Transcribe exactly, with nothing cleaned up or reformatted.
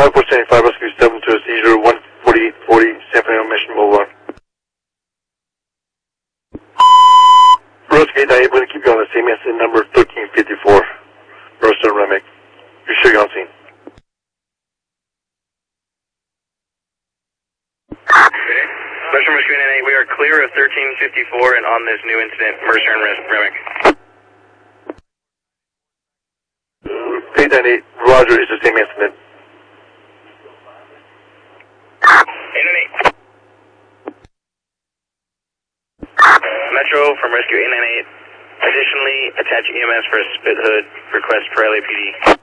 five four seven five, rescue seven to seizure one forty-eight forty, San Fernando Mission Boulevard. Rescue eight nine eight, we're going to keep you on the same incident number thirteen fifty-four, Roadster Remick. You're sure you're on scene? Mercer Rescue eight nine eight, we are clear of thirteen fifty-four and on this new incident, Mercer and Remick. eight nine eight, Roger, it's the same incident. eight nine eight. Metro from Rescue eight nine eight. Additionally, attach E M S for a spit hood request for L A P D.